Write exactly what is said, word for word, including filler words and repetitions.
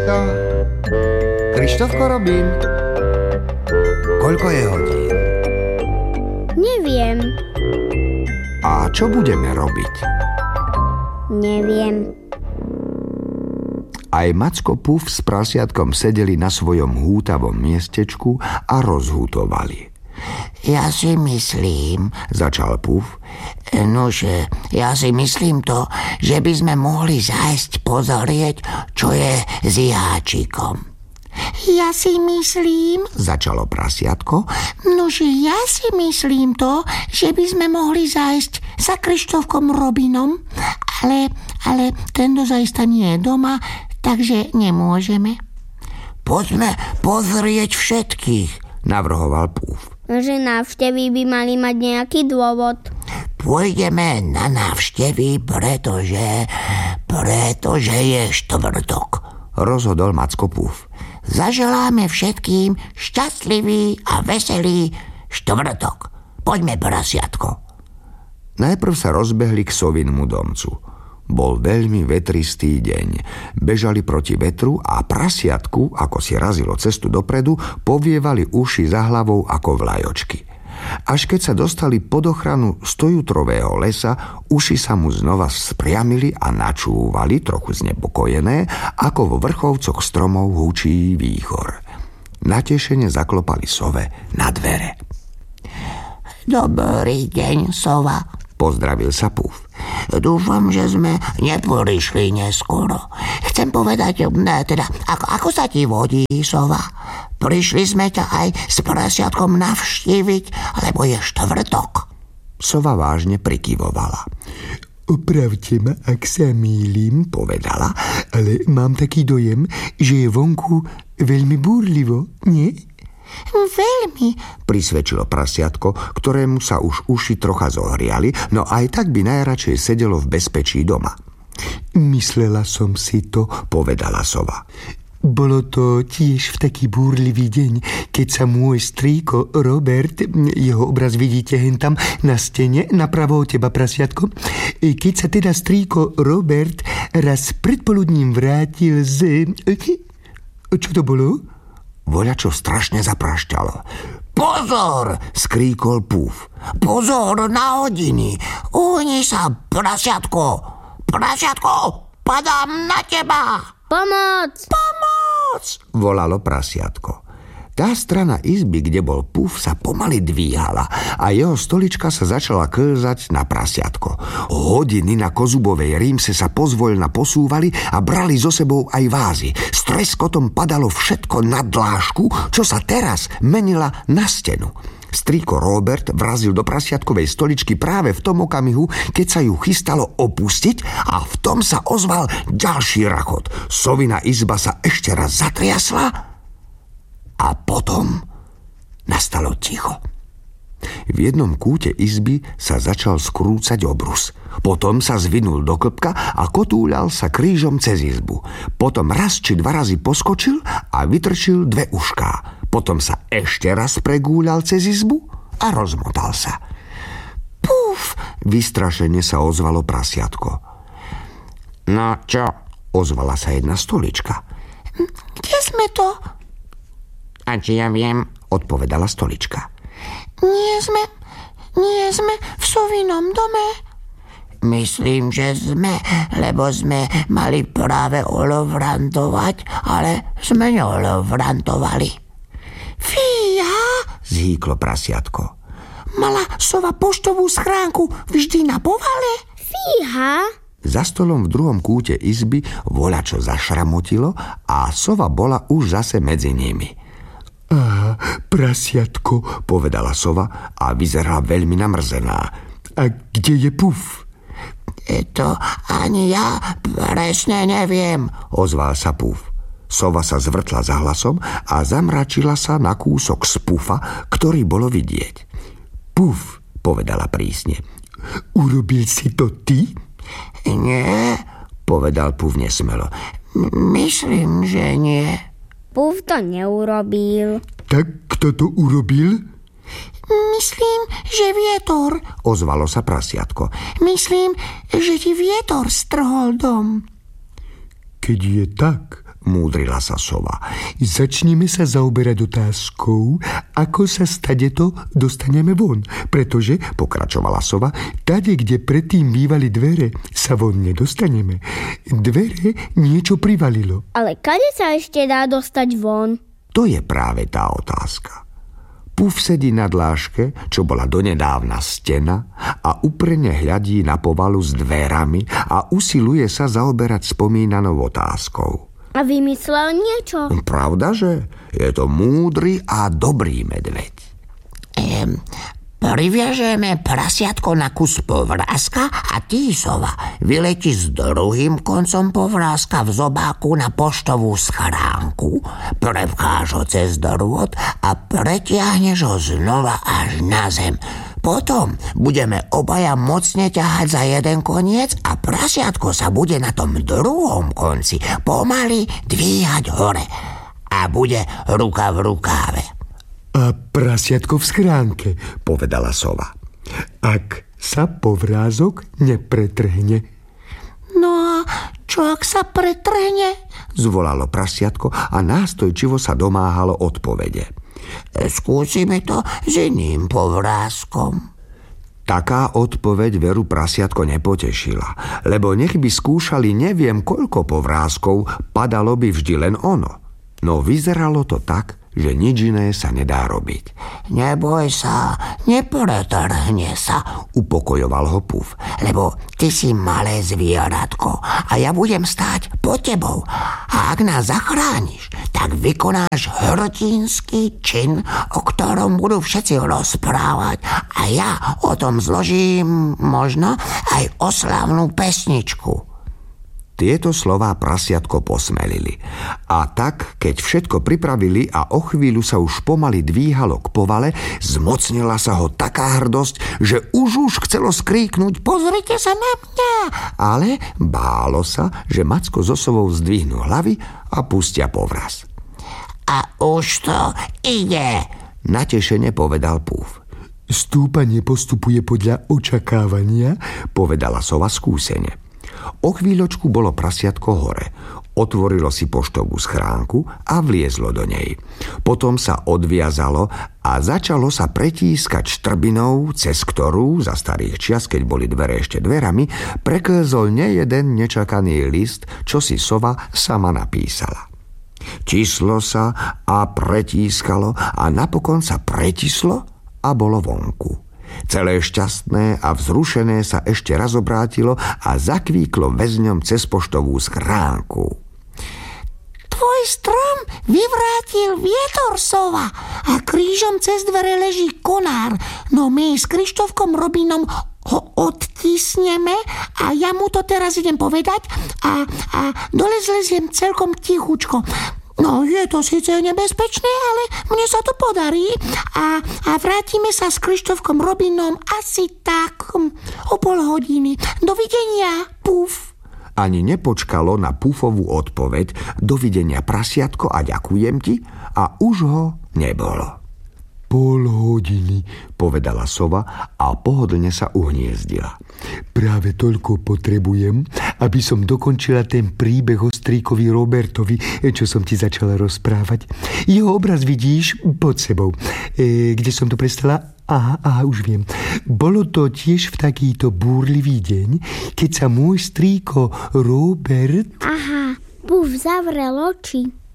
Maťko. Krištofko, Robin. Koľko je hodín? Neviem. A čo budeme robiť? Neviem. Aj Macko Puf s prasiatkom sedeli na svojom hútavom miestečku a rozhútovali. Ja si myslím, začal Puf. Nože, ja si myslím to, že by sme mohli zájsť pozrieť, čo je s Jáčikom. Ja si myslím, začalo prasiatko, nože ja si myslím to, že by sme mohli zájsť za Krištofkom Robinom, ale, ale ten dozajista nie je doma, takže nemôžeme. Poďme pozrieť všetkých, navrhoval Puf. Že návštevy by mali mať nejaký dôvod. Pôjdeme na návštevy, pretože, pretože je štvrtok, rozhodol Macko Puf. Zaželáme všetkým šťastlivý a veselý štvrtok. Poďme, prasiatko. Najprv sa rozbehli k sovinmu domcu. Bol veľmi vetristý deň. Bežali proti vetru a prasiatku, ako si razilo cestu dopredu, povievali uši za hlavou ako vlajočky. Až keď sa dostali pod ochranu stojutrového lesa, uši sa mu znova spriamili a načúvali, trochu znepokojené, ako vo vrchovcoch stromov hučí výchor. Natešene zaklopali sove na dvere. Dobrý deň, sova, pozdravil sa Puf. Dúfam, že sme neprišli neskoro. Chcem povedať, ne, teda, ako, ako sa ti vodí, sova? Prišli sme ťa aj s prasiatkom navštíviť, lebo je štvrtok. Sova vážne prikyvovala. Opravte ma, ak sa mýlim, povedala, ale mám taký dojem, že je vonku veľmi búrlivo, nie? Veľmi, prisvedčilo prasiatko, ktorému sa už uši trocha zohriali, no aj tak by najradšej sedelo v bezpečí doma. Myslela som si to, povedala sova. Bolo to tiež v taký búrlivý deň, keď sa môj strýko Robert, jeho obraz vidíte hentam na stene, napravo od teba, prasiatko, keď sa teda strýko Robert raz predpoludním vrátil z... Čo to bolo? Voľačo strašne zaprašťalo. Pozor, skríkol Puf. Pozor na hodiny. Uhni sa, prasiatko. Prasiatko, padám na teba. Pomoc! Pomoc! Volalo prasiatko. Tá strana izby, kde bol Puf, sa pomaly dvíhala a jeho stolička sa začala klzať na prasiatko. Hodiny na kozubovej rímse sa pozvoľna posúvali a brali so sebou aj vázy. S treskotom padalo všetko na dlášku, čo sa teraz menila na stenu. Strýko Robert vrazil do prasiatkovej stoličky práve v tom okamihu, keď sa ju chystalo opustiť, a v tom sa ozval ďalší rachot. Sovina izba sa ešte raz zatriasla a potom nastalo ticho. V jednom kúte izby sa začal skrúcať obrus. Potom sa zvinul do klbka a kotúľal sa krížom cez izbu. Potom raz či dva razy poskočil a vytrčil dve ušká. Potom sa ešte raz pregúľal cez izbu a rozmotal sa. Puf, vystrašene sa ozvalo prasiatko. No čo? Ozvala sa jedna stolička. Kde sme to? A či ja viem? Odpovedala stolička. Nie sme, nie sme v sovinom dome. Myslím, že sme, lebo sme mali práve olovrantovať, ale sme neolovrantovali. Fíha, zhýklo prasiatko. Mala sova poštovú schránku vždy na povale? Fíha. Za stolom v druhom kúte izby voľačo zašramotilo a sova bola už zase medzi nimi. Á, prasiatko, povedala sova a vyzerala veľmi namrzená. A kde je Puf? To ani ja presne neviem, ozval sa Puf. Sova sa zvrtla za hlasom a zamračila sa na kúsok z Pufa, ktorý bolo vidieť. Puf, povedala prísne. Urobil si to ty? Nie, povedal Puf nesmelo. Myslím, že nie. Puf to neurobil. Tak kto to urobil? Myslím, že vietor, ozvalo sa prasiatko. Myslím, že ti vietor strhol dom. Keď je tak, múdrila sa sova. Začneme sa zaoberať otázkou, ako sa stadeto dostaneme von. Pretože, pokračovala sova, tade, kde predtým bývali dvere, sa von nedostaneme. Dvere niečo privalilo. Ale kade sa ešte dá dostať von? To je práve tá otázka. Puf sedí na dláške, čo bola donedávna stena, a uprene hľadí na povalu s dverami a usiluje sa zaoberať spomínanou otázkou. A vymyslel niečo? Pravda, že? Je to múdry a dobrý medveď. Ehm, priviažeme prasiatko na kus povrázka a ty, sova, vyleti s druhým koncom povrázka v zobáku na poštovú schránku, prepcháš ho cez drôt a pretiahneš ho znova až na zem. Potom budeme obaja mocne ťahať za jeden koniec a prasiatko sa bude na tom druhom konci pomaly dvíhať hore a bude ruka v rukáve. A prasiatko v schránke, povedala sova. Ak sa povrázok nepretrhne. No a čo ak sa pretrhne? Zvolalo prasiatko a nástojčivo sa domáhalo odpovede. Skúsime to s iným povrázkom. Taká odpoveď veru prasiatko nepotešila, lebo nech by skúšali neviem koľko povrázkov, padalo by vždy len ono. No vyzeralo to tak, že nič iné sa nedá robiť. Neboj sa, nepretrhne sa, upokojoval ho Puf, lebo ty si malé zvieratko a ja budem stáť pod tebou. A ak nás zachrániš, tak vykonáš hrdinský čin, o ktorom budú všetci rozprávať a ja o tom zložím možno aj oslavnú pesničku. Tieto slová prasiatko posmelili. A tak, keď všetko pripravili a o chvíľu sa už pomaly dvíhalo k povale, zmocnila sa ho taká hrdosť, že už už chcelo skríknuť: pozrite sa na mňa! Ale bálo sa, že Macko so sovou zdvihnú hlavy a pustia povraz. A už to ide, natešene povedal Puf. Stúpanie postupuje podľa očakávania, povedala sova skúsene. O chvíľočku bolo prasiatko hore. Otvorilo si poštovú schránku a vliezlo do nej. Potom sa odviazalo a začalo sa pretískať štrbinou, cez ktorú, za starých čias, keď boli dvere ešte dverami, preklzol nejeden nečakaný list, čo si sova sama napísala. Tislo sa a pretískalo a napokon sa pretislo a bolo vonku. Celé šťastné a vzrušené sa ešte raz obrátilo a zakvíklo väzňom cez poštovú schránku. Tvoj strom vyvrátil vietor, sova, a krížom cez dvere leží konár, no my s Krištofkom Robinom ho odtisneme a ja mu to teraz idem povedať a, a dole zleziem celkom tichučko. No, je to síce nebezpečné, ale mne sa to podarí a, a vrátime sa s Krištofkom Robinom asi tak o pol hodiny. Dovidenia, Puf. Ani nepočkalo na Pufovú odpoveď: dovidenia prasiatko a ďakujem ti, a už ho nebolo. Pol hodiny, povedala sova a pohodlne sa uhniezdila. Práve toľko potrebujem, aby som dokončila ten príbeh o strýkovi Robertovi, čo som ti začala rozprávať. Jeho obraz vidíš pod sebou. E, kde som to prestala? Aha, aha, už viem. Bolo to tiež v takýto búrlivý deň, keď sa môj strýko Robert... Aha, Puf zavrel oči.